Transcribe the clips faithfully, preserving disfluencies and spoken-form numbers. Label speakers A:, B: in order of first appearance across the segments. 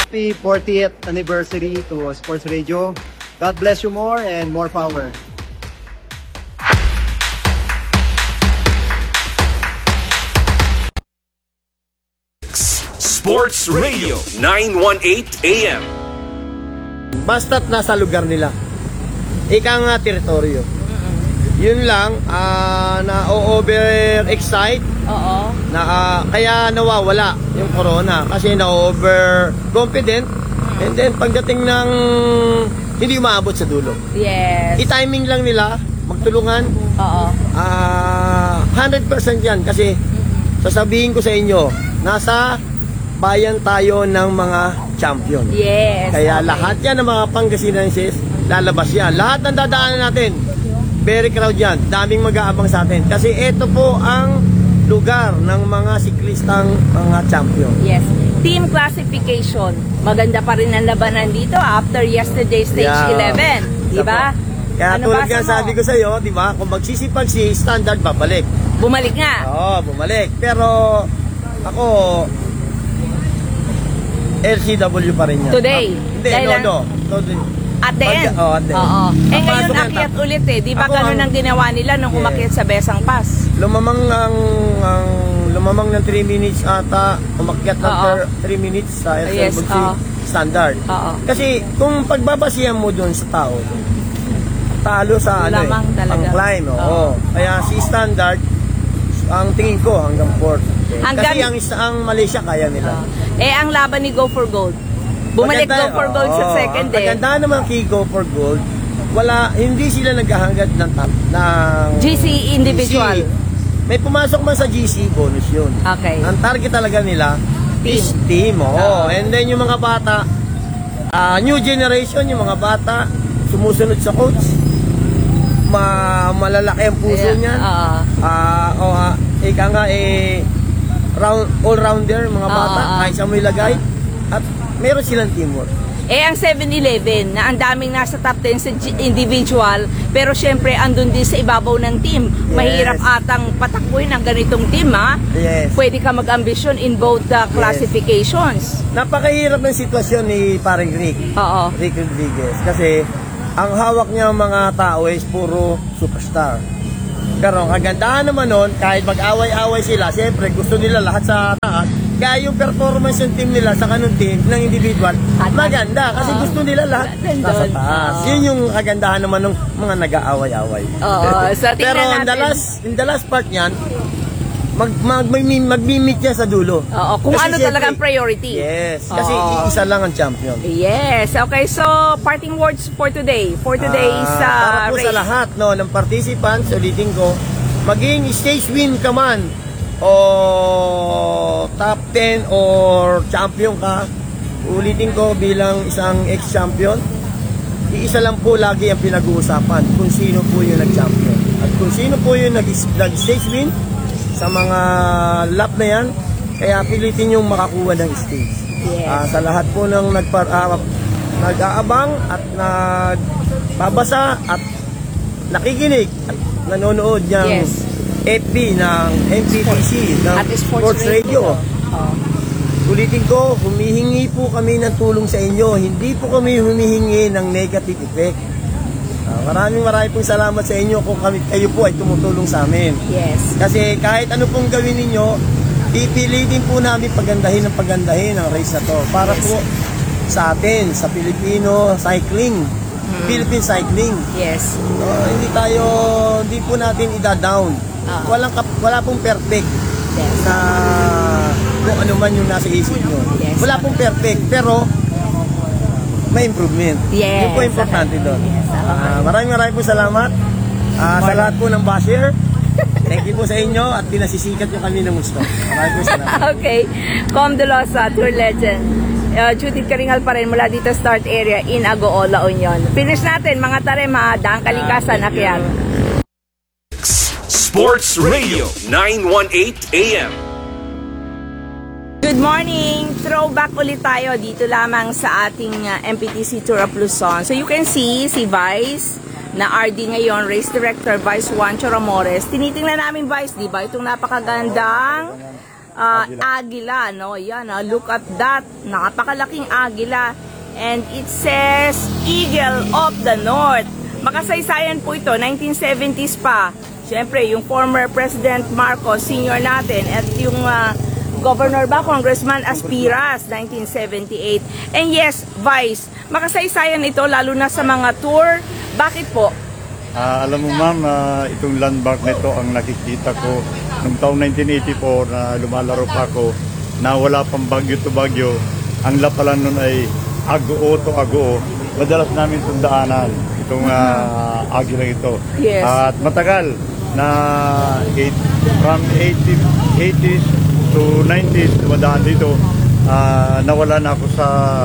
A: happy fortieth anniversary to Sports Radio. God bless you more and more power.
B: Sports Radio nine eighteen A M.
C: Basta't nasa lugar nila. Ika nga teritoryo. Yun lang, uh, na-over-excite.
D: Oo.
C: Na, uh, kaya nawawala yung corona. Kasi na-over-confident. And then, pagdating ng hindi umaabot sa dulo.
D: Yes.
C: I-timing lang nila, magtulungan.
D: Oo.
C: Uh, one hundred percent yan. Kasi, sasabihin ko sa inyo, nasa bayan tayo ng mga champion.
D: Yes.
C: Kaya
D: okay.
C: lahat yan ng mga Pangasinenses, lalabas yan. Lahat ng dadaanan natin, very crowd yan. Daming mag-aabang sa atin. Kasi ito po ang lugar ng mga siklistang mga champion.
D: Yes. Team classification. Maganda pa rin ang labanan dito after yesterday stage
C: Yeah.
D: eleven. Diba?
C: Kaya
D: Ano
C: tulad
D: basa
C: nga
D: mo?
C: sabi ko sa iyo, di ba? Kung magsisipag si Standard, babalik.
D: Bumalik nga.
C: Oo, bumalik. Pero ako, L C W pa rin yan.
D: Today.
C: Ah, hindi,
D: Dahil
C: no,
D: lang-
C: no. Today.
D: At the
C: Pag-
D: end.
C: oh, at the end.
D: Oo. Eh
C: Papasok
D: ngayon
C: yan,
D: akyat
C: tap-
D: ulit eh. Di ba
C: Ako
D: ganun
C: ang-
D: ang ginawa nila nung
C: Yeah.
D: umakyat sa Besang Pass?
C: Lumamang ang, ang lumamang ng three minutes ata, umakyat ng
D: Oo.
C: three minutes sa L C W
D: Yes, oo.
C: Standard.
D: Oo.
C: Kasi kung pagbabasihan mo doon sa tao, talo sa ano
D: Lamang
C: eh,
D: talaga.
C: ang climb. Oo.
D: Oo.
C: Kaya si Standard, ang tingin ko hanggang fourth.
D: Hanggang-
C: Kasi ang, ang Malaysia kaya nila.
D: Oo. Eh ang laban ni Go for Gold. Bumalik
C: Maganda-
D: Go for Gold sa
C: oo.
D: second
C: Ang
D: eh.
C: maganda naman kay Go for Gold, wala, hindi sila naghahangad ng top, ng
D: G C individual.
C: G C. May pumasok man sa G C, bonus yun.
D: Okay.
C: Ang target talaga nila
D: Team.
C: is team. Oo.
D: Oo.
C: And then yung mga bata, ah, new generation, yung mga bata, sumusunod sa coach, ma malalaki ang puso
D: Yeah.
C: niyan.
D: Oo.
C: Ah, o ah, ika nga eh round all-rounder mga
D: Oo,
C: bata,
D: oo.
C: kahit sa mo ilagay at meron silang teamwork.
D: Eh ang seven eleven na ang daming nasa top ten sa G- individual pero syempre andun din sa ibabaw ng team. Mahirap atang patakbuhin ang ganitong team ha.
C: Yes.
D: Pwede ka mag-ambition in both the classifications.
C: Napakahirap ng sitwasyon ni paring Rick.
D: Oo.
C: Rick Rodriguez kasi ang hawak niya mga tao is puro superstar. Pero ang kagandahan naman nun, kahit mag-away-away sila, siyempre gusto nila lahat sa taas. Kaya yung performance yung team nila sa kanong team ng individual, maganda. Kasi
D: Oo.
C: gusto nila lahat
D: Nandun.
C: nasa taas.
D: Oo.
C: Yun yung kagandahan naman ng mga nag-aaway-away.
D: Oo. So, tingnan
C: Pero in the,
D: natin.
C: last, in the last part niyan, mag, mag, mag, mag-meet niya sa dulo.
D: Oo, kung
C: Kasi
D: ano
C: siyempre-
D: talaga ang priority.
C: Yes. Kasi
D: Oo.
C: isa lang ang champion.
D: Yes. Okay, so parting words for today. For today's
C: Ah,
D: uh,
C: para po
D: race.
C: sa lahat no, ng participants, ulitin ko, maging stage win ka man o top ten or champion ka, ulitin ko bilang isang ex-champion, iisa lang po lagi ang pinag-uusapan kung sino po yung nag-champion. At kung sino po yung nag-stage win sa mga lap na yan, kaya pilitin yung makakuha ng stage.
D: Yes.
C: Ah, sa lahat po ng nagpar, ah, nag-aabang at nagbabasa at nakikinig at nanonood ng
D: Yes.
C: F B ng M P T C ng
D: At Sports,
C: Sports Radio.
D: Oo.
C: Ulitin ko, humihingi po kami ng tulong sa inyo. Hindi po kami humihingi ng negative effect. Ah, maraming maraming pong salamat sa inyo kung kami, kayo po ay tumutulong sa amin.
D: Yes.
C: Kasi kahit ano pong gawin ninyo, pipilitin po namin pagandahin ng pagandahin ang race na to. Para
D: Yes.
C: po sa atin, sa Filipino cycling. Philippine cycling.
D: Yes.
C: No, hindi tayo, hindi po natin ida-down.
D: Ah.
C: Walang kap, wala pong perfect
D: Yes.
C: na kung ano man yung nasa isip nyo.
D: Yes.
C: Wala pong perfect, pero may improvement.
D: Yes.
C: Yun po importante
D: Okay.
C: doon.
D: Yes, okay.
C: Ah, maraming maraming po salamat Ah, sa lahat po ng basher. Thank you po sa inyo at pinasisikat nyo kami ng gusto. Maraming po salamat.
D: Okay. Com de Losa, Tour Legend. Uh, Judith Karingal pa rin mula dito start area in Agoola, Union. Finish natin mga tare, mga daang kalikasan, akyat.
B: Sports Radio nine eighteen A M.
D: Good morning! Throwback ulit tayo dito lamang sa ating uh, M P T C Tour of Luzon. So you can see si Vice na R D ngayon, Race Director Vice Juancho Ramores. Tinitingnan namin Vice, di ba? Itong napakagandang uh, agila, no? Yan, ah, look at that. Napakalaking agila. And it says Eagle of the North. Makasaysayan po ito, nineteen seventies pa. Siyempre, yung former President Marcos, senior natin, at yung uh, Governor ba, Congressman Aspiras, nineteen seventy-eight. And yes, Vice, makasaysayan ito lalo na sa mga tour. Bakit po?
E: Ah, alam mo ma'am, ah, itong landmark na ito ang nakikita ko noong taong nineteen eighty-four na lumalaro pa ako na wala pang bagyo to bagyo. Ang lapalan nun ay Agoo to Agoo. Madalas namin itong daanan, itong uh, agilang ito.
D: Yes.
E: At matagal na eight, from eighties to nineties dumadaan dito. Ah, nawala na ako sa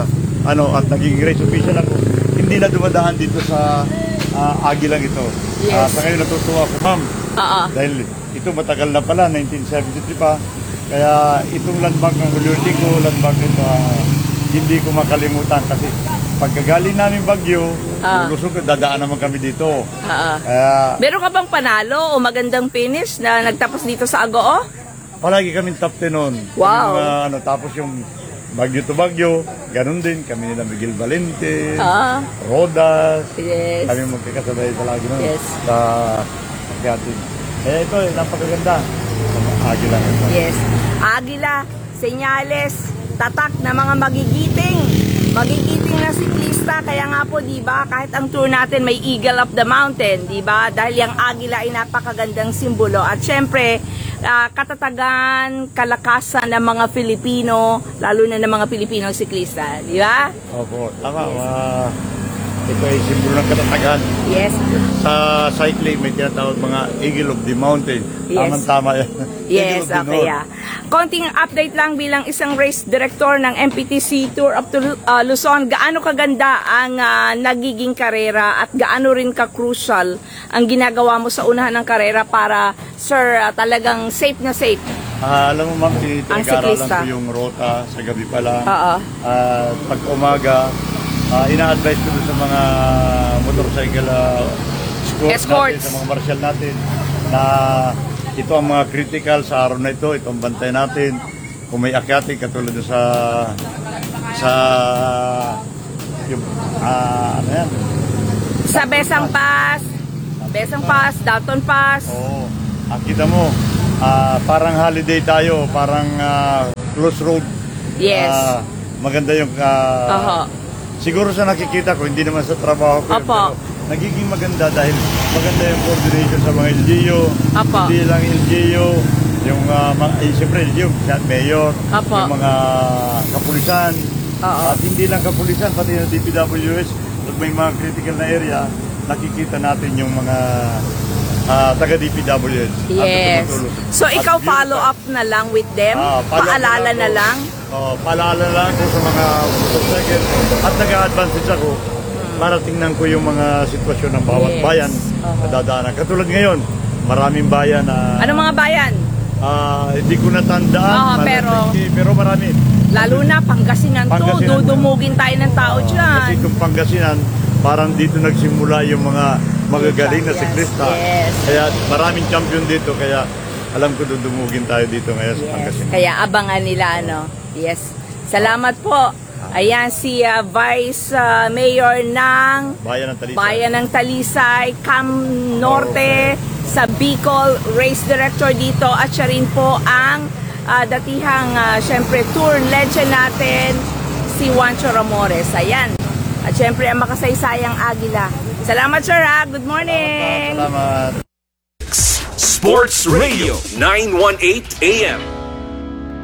E: ano at naging race official ako. Hindi na dumadaan dito sa uh, agilang ito.
D: Yes.
E: Ah, sa ngayon natutuwa ako, ma'am.
D: Oo.
E: Dahil ito matagal na pala, nineteen seventy-three pa. Kaya itong landmark ng Hulyote ko, landmark nito, ah, hindi ko makalimutan kasi pagkagaling namin Bagyo,
D: Ah.
E: lusog, dadaan naman kami dito.
D: Oo.
E: Kaya
D: Meron ka bang panalo o magandang finish na nagtapos dito sa Agoo?
E: palagi kami top ten noon.
D: Wow.
E: Yung, ah, ano, tapos yung Bagyo to Bagyo, ganun din. Kami nila Miguel Valente,
D: Ah.
E: Rodas,
D: Yes.
E: kami magkakasabay palagi noon
D: Yes.
E: sa pagkatin. Kaya ito, eh, napakaganda. Agila ito.
D: Yes. Agila, senyales, tatak na mga magigiting. Magigiting na siklista. Kaya nga po, di ba, kahit ang tour natin may Eagle of the Mountain, di ba? Dahil yung agila ay napakagandang simbolo. At syempre, ah, katatagan, kalakasan ng mga Filipino, lalo na ng mga Pilipino siklista, di ba?
E: Opo, tama. ah, ito ay simbolo ng katatagan.
D: Yes.
E: Sa cycling, may tinatawag mga Eagle of the Mountain.
D: Yes.
E: Tama-tama yan.
D: Yes,
E: Eagle of the
D: okay.
E: North.
D: Ah. Konting update lang bilang isang race director ng M P T C Tour up to uh, Luzon. Gaano kaganda ang ah, nagiging karera at gaano rin ka-crucial ang ginagawa mo sa unahan ng karera para, sir, ah, talagang safe na safe?
E: Ah, alam mo ma'am,
D: Ang
E: tinitag-aralan
D: siklista.
E: ko yung rota sa gabi pa lang.
D: Oo.
E: Ah, pag umaga, ah, ina-advise ko dun sa mga motorcycle ah, escort
D: Escorts.
E: natin, sa mga marshal natin, na ito ang mga critical sa araw na ito, ito ang bantay natin. Kung may akyati, katulad dun sa sa yung, ah, ano yan?
D: Sa Besang Pass, Besang Pass, Dalton Pass.
E: Oo. Ah, kita mo, ah, parang holiday tayo, parang ah, close road.
D: Yes.
E: Ah, maganda yung ah,
D: Oho.
E: siguro sa nakikita ko, hindi naman sa trabaho ko.
D: Opo.
E: Pero nagiging maganda dahil maganda yung coordination sa mga L G U.
D: Opo.
E: Hindi lang L G U, yung uh, mga, eh, siyempre L G U, mayor,
D: Opo.
E: yung mga kapulisan.
D: Oo.
E: At hindi lang kapulisan, pati yung D P W S, pag may mga critical na area, nakikita natin yung mga ah, taga D P W S. at
D: Yes.
E: tumutulong.
D: So
E: At
D: ikaw
E: yun
D: follow
E: pa.
D: up na lang with them?
E: Ah, follow up
D: Paalala
E: na
D: na
E: ako.
D: lang?
E: Oh, paalala lang ako sa mga motorcycle at nag-advantage ako para tingnan ko yung mga sitwasyon ng bawat
D: Yes.
E: bayan na dadaanan. Katulad ngayon, maraming bayan na
D: Ano mga bayan?
E: ah, hindi ko natandaan,
D: Oo,
E: malamig,
D: pero-
E: eh, pero marami.
D: Lalo na Pangasinan to,
E: Pangasinan.
D: dudumugin tayo ng tao
E: Kasi
D: dyan.
E: itong Pangasinan, parang dito nagsimula yung mga magagaling na
D: Yes,
E: siklista.
D: yes.
E: Kaya maraming champion dito, kaya alam ko dudumugin tayo dito ngayon sa
D: Yes.
E: Pangasinan.
D: Kaya abangan nila, ano. Yes. Salamat po. Ayan si ah, Vice ah, Mayor ng
E: Bayan ng Talisay.
D: Bayan ng Talisay, Cam Norte, sa Bicol, Race Director dito, at siya rin po ang ah, datihang, ah, syempre, tour legend natin, si Juancho Ramores. Ayan. At syempre, ang makasaysayang Agila. Salamat, sir, ha. Good morning.
E: Salamat.
B: Sports Radio nine one eight A M.